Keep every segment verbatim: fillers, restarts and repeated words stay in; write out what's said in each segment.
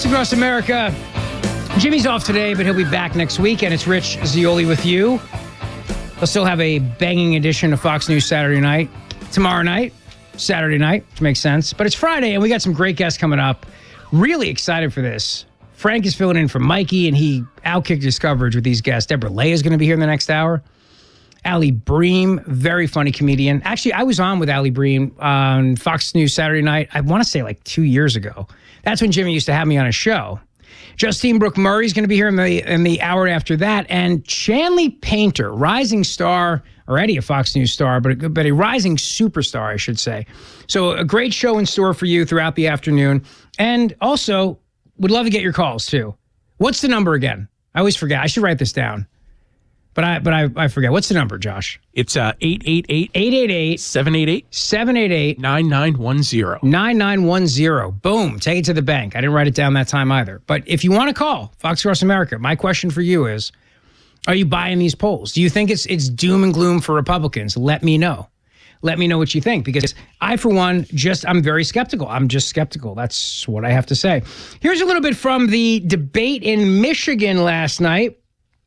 Fox Across America. Jimmy's off today, but he'll be back next week, and it's Rich Zeoli with you. He'll still have a banging edition of Fox News Saturday night. Tomorrow night, Saturday night, which makes sense. But it's Friday, and we got some great guests coming up. Really excited for this. Frank is filling in for Mikey, and he outkicked his coverage with these guests. Deborah Leah is going to be here in the next hour. Ali Bream, very funny comedian. Actually, I was on with Ali Bream on Fox News Saturday night, I want to say like two years ago. That's when Jimmy used to have me on a show. Justine Brooke Murray is going to be here in the in the hour after that. And Chanley Painter, rising star, already a Fox News star, but a, but a rising superstar, I should say. So a great show in store for you throughout the afternoon. And also, would love to get your calls, too. What's the number again? I always forget. I should write this down. But I but I, I forget. What's the number, Josh? It's uh, eight eight eight, eight eight eight, seven eight eight, seven eight eight, nine nine one zero. nine nine one zero. Boom. Take it to the bank. I didn't write it down that time either. But if you want to call Fox Across America, my question for you is, are you buying these polls? Do you think it's it's doom and gloom for Republicans? Let me know. Let me know what you think, because I, for one, just I'm very skeptical. I'm just skeptical. That's what I have to say. Here's a little bit from the debate in Michigan last night.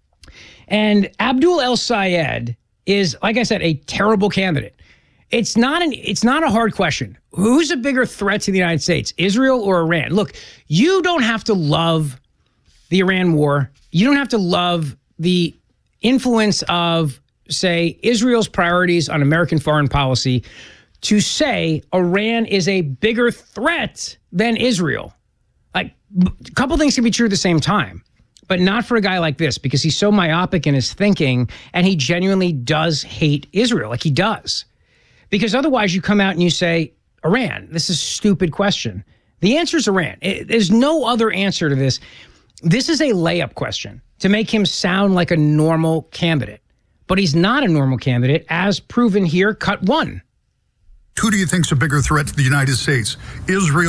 And Abdul El-Sayed is, like I said, a terrible candidate. It's not an it's not a hard question. Who's a bigger threat to the United States, Israel or Iran? Look, you don't have to love the Iran war. You don't have to love the influence of, say, Israel's priorities on American foreign policy to say Iran is a bigger threat than Israel. Like, a couple things can be true at the same time. But not for a guy like this, because he's so myopic in his thinking, and he genuinely does hate Israel, like he does. Because otherwise you come out and you say, Iran, this is a stupid question. The answer is Iran. It, there's no other answer to this. This is a layup question to make him sound like a normal candidate. But he's not a normal candidate, as proven here, cut one. Who do you think's a bigger threat to the United States? Israel